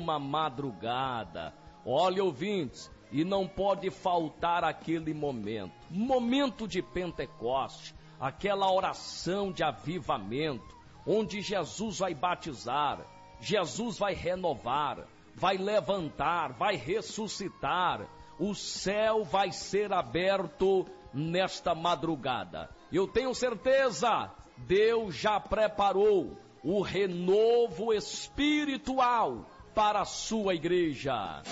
uma madrugada. Olha, ouvintes, e não pode faltar aquele momento de Pentecoste, aquela oração de avivamento, onde Jesus vai batizar, Jesus vai renovar, vai levantar, vai ressuscitar. O céu vai ser aberto nesta madrugada. Eu tenho certeza, Deus já preparou o renovo espiritual para a sua igreja.